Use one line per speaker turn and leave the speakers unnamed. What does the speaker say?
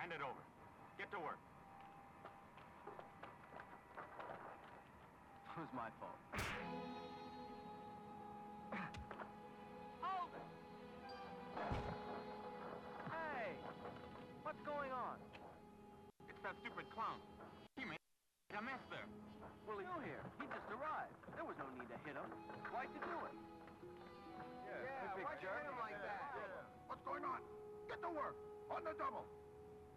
Hand it over. Get to work.
It was my fault.
Hold it!
Hey! What's going on?
It's that stupid clown. He made a mess there.
Willie's new here. He just arrived. There was no need to hit him. Why'd you do it?
Yeah,
big
why'd you
jerk.
hit him like that?
What's going on? Get to work! On the double!